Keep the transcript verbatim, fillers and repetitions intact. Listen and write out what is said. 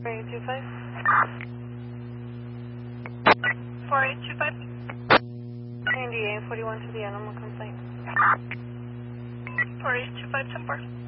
four eight two five. four eight two five. N D A forty-one to the animal complaint. four eight two five ten four.